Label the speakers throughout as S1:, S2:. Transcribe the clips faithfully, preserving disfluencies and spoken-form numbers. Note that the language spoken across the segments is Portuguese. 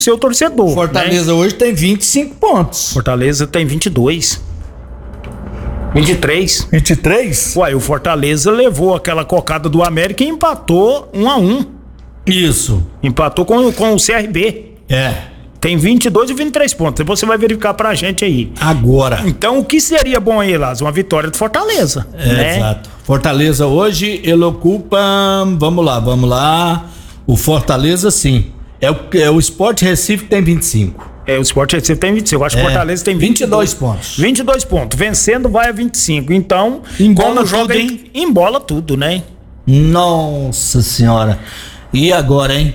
S1: seu torcedor.
S2: Fortaleza, né, hoje tem vinte e cinco pontos.
S1: Fortaleza tem vinte e dois. vinte e três.
S2: vinte e três?
S1: Uai, o Fortaleza levou aquela cocada do América e empatou um a um.
S2: Isso.
S1: Empatou com, com o C R B.
S2: É.
S1: Tem vinte e dois e vinte e três pontos. Você vai verificar pra gente aí.
S2: Agora.
S1: Então, o que seria bom aí, Lázaro? Uma vitória do Fortaleza.
S2: É,
S1: né?
S2: Exato. Fortaleza hoje, ele ocupa. Vamos lá, vamos lá. O Fortaleza, sim. É o, é o Sport Recife que tem vinte e cinco.
S1: É, o Sport Recife tem vinte e cinco. Eu acho que o
S2: É,
S1: Fortaleza tem vinte e dois,
S2: vinte e dois pontos.
S1: vinte e dois pontos. Vencendo vai a vinte e cinco. Então,
S2: Embola
S1: como joga,
S2: tudo, hein?
S1: embola tudo, né?
S2: Nossa senhora. E agora, hein?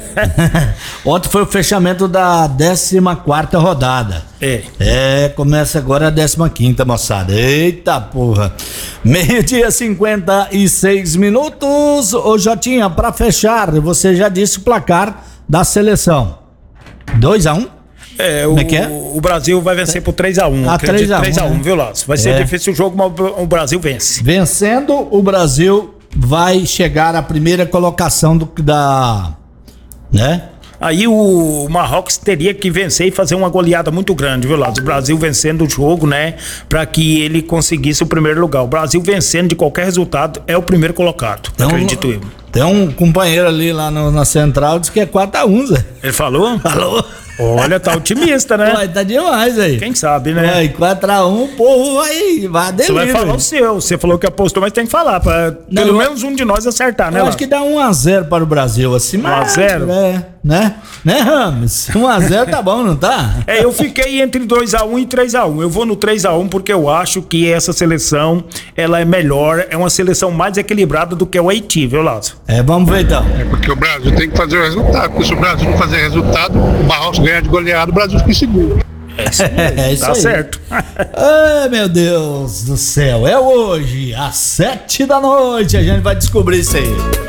S2: Ontem foi o fechamento da décima quarta rodada.
S1: É.
S2: É, começa agora a décima quinta, moçada. Eita porra. Meio-dia, cinquenta e seis minutos. Ô Jotinha, pra fechar, você já disse o placar da seleção. dois a um?
S1: É,
S2: Como
S1: o,
S2: é que é?
S1: o Brasil vai vencer por três a um.
S2: Ah, três a um,
S1: três a um,
S2: né?
S1: viu, Lázaro? Vai ser
S2: É.
S1: difícil o jogo, mas o Brasil vence.
S2: Vencendo, o Brasil vai chegar à primeira colocação do, da... né?
S1: Aí o Marrocos teria que vencer e fazer uma goleada muito grande, viu, Lázaro? O Brasil vencendo o jogo, né? Pra que ele conseguisse o primeiro lugar. O Brasil vencendo de qualquer resultado é o primeiro colocado,
S2: Então,
S1: acredito eu.
S2: Tem um companheiro ali lá no- na central, diz que é quatro a um, Zé.
S1: Ele falou?
S2: Alô?
S1: Olha, tá otimista, né?
S2: Uai, tá demais aí.
S1: Quem sabe, né?
S2: Uai, quatro a um, o povo vai, vai
S1: Você vai
S2: delírio.
S1: falar o seu. Você falou que apostou, mas tem que falar. Pra
S2: Não,
S1: pelo
S2: eu-
S1: menos um de nós acertar, né,
S2: Eu acho
S1: Lázaro?
S2: que dá um a zero para o Brasil, assim,
S1: um a
S2: mas...
S1: zero?
S2: É, né? Né, Ramos? um a zero tá bom, não tá?
S1: É, eu fiquei entre dois a um e três a um. Eu vou no três a um porque eu acho que essa seleção, ela é melhor, é uma seleção mais equilibrada do que o Haiti, viu, Lázaro?
S2: É, vamos ver então.
S3: É porque o Brasil tem que fazer o resultado. Porque se o Brasil não fazer resultado, o Marrocos ganhar de goleada, o Brasil fica em segundo.
S1: É isso,
S2: É isso
S1: tá
S2: aí.
S1: certo.
S2: Ai, meu Deus do céu, é hoje, às sete da noite, a gente vai descobrir isso aí.